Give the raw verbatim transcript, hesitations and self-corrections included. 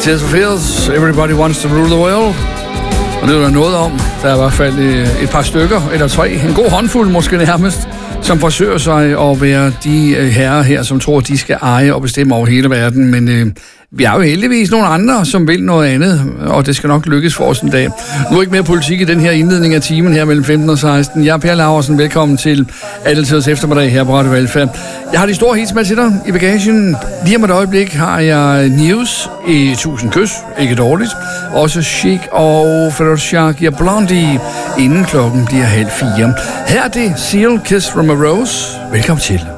Tears for Fears, Everybody Wants to Rule the World. Og det er der noget om. Der er i hvert fald et par stykker, eller tre, en god håndfuld måske nærmest, som forsøger sig at være de herrer her, som tror, de skal eje og bestemme over hele verden. Men øh, vi er jo heldigvis nogle andre, som vil noget andet, og det skal nok lykkes for os en dag. Nu er ikke mere politik i den her indledning af timen her mellem femten og seksten. Jeg er Per Laursen. Velkommen til Alletiders eftermiddag her på Radio Velfærd. Jeg har de store hits med til dig i bagagen. Lige om et øjeblik har jeg news i tusind kys. Ikke dårligt. Også Chic og Ferroshakia Blondie, inden klokken bliver halv fire. Her er det Seal Kiss from a Rose. Velkommen til.